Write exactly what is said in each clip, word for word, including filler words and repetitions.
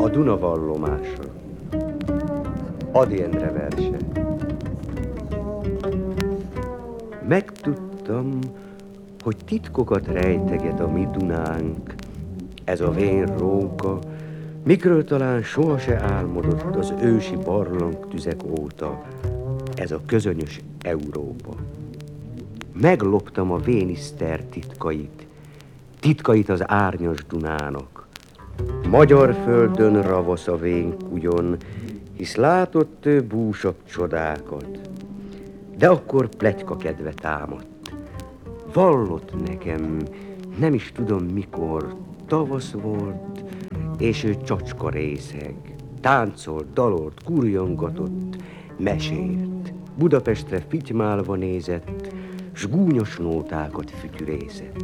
A Duna vallomása. Ady Endre verse. Megtudtam, hogy titkokat rejteget a mi Dunánk, ez a vén róka, mikről talán soha se álmodott az ősi barlangtüzek óta, ez a közönyös Európa. Megloptam a véniszter titkait, titkait az árnyas Dunának. Magyar földön ravasz a vén kugyon, hisz látott ő búsabb csodákat. De akkor pletyka kedve támadt. Vallott nekem, nem is tudom mikor, tavasz volt, és ő csacska részeg. Táncolt, dalolt, kurjongatott, mesélt. Budapestre fitymálva nézett, s gúnyos nótákat fütyülészett.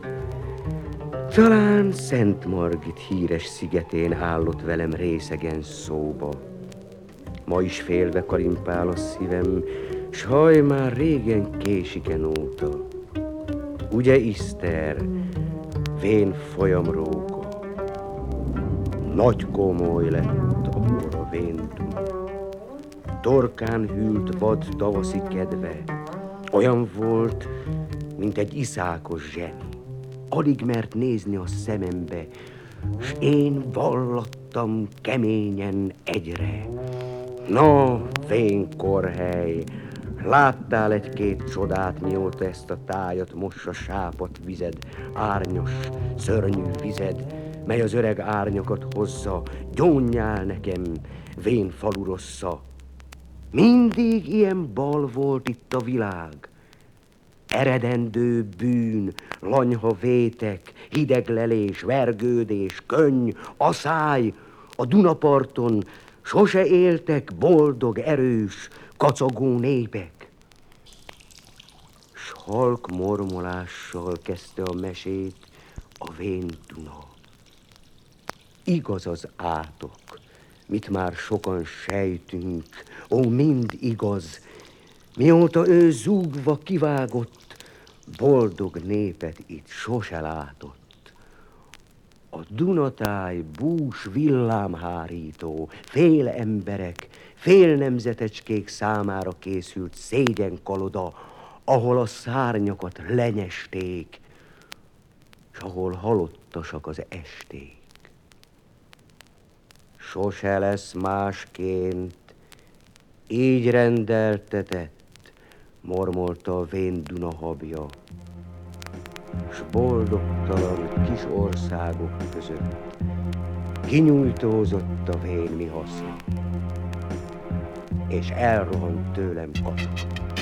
Talán Szent Margit híres szigetén állott velem részegen szóba. Ma is félve karimpál a szívem, s haj már régen késiken óta. Ugye Iszter, vén folyamróka, nagy komoly lett akkor a vén Duna. Torkán hűlt vad tavaszi kedve, olyan volt, mint egy iszákos zseni. Alig mert nézni a szemembe, s én vallattam keményen egyre. Na, vén korhely, láttál egy-két csodát, mióta ezt a tájat mossa sápadt vized, árnyos, szörnyű vized, mely az öreg árnyakat hozza, gyónjál nekem, vén falu rossza. Mindig ilyen bal volt itt a világ. Eredendő bűn, lanyha vétek, hideg lelés, vergődés, könny, aszály, a Dunaparton sose éltek boldog, erős, kacagó népek. S halk mormolással kezdte a mesét a vén Duna. Igaz az átok, mit már sokan sejtünk, ó, mind igaz, mióta ő zúgva kivágott, boldog népet itt sose látott. A Dunatáj bús villámhárító, fél emberek, fél nemzetecskék számára készült szégyenkaloda, ahol a szárnyakat lenyesték, s ahol halottasak az esték. Sose lesz másként, így rendeltetett, mormolta a vén Duna habja, s boldogtalan kis országok között kinyújtózott a vén mi haszna, és elrohant tőlem kata.